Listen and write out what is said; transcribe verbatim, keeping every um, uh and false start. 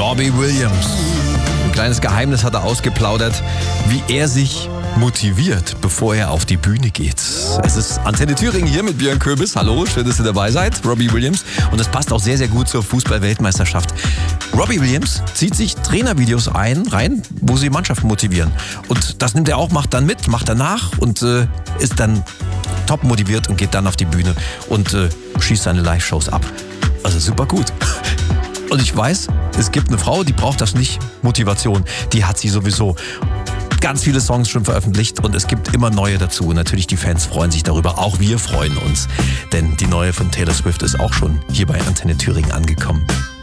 Robbie Williams. Ein kleines Geheimnis hat er ausgeplaudert, wie er sich motiviert, bevor er auf die Bühne geht. Es ist Antenne Thüringen hier mit Björn Köbis. Hallo, schön, dass ihr dabei seid. Robbie Williams. Und das passt auch sehr, sehr gut zur Fußball-Weltmeisterschaft. Robbie Williams zieht sich Trainervideos ein, rein, wo sie Mannschaften motivieren. Und das nimmt er auch, macht dann mit, macht danach und äh, ist dann top motiviert und geht dann auf die Bühne und äh, schießt seine Live-Shows ab. Also super gut. Und ich weiß, es gibt eine Frau, die braucht das nicht, Motivation. Die hat sie sowieso. Ganz viele Songs schon veröffentlicht und es gibt immer neue dazu. Und natürlich die Fans freuen sich darüber. Auch wir freuen uns, denn die neue von Taylor Swift ist auch schon hier bei Antenne Thüringen angekommen.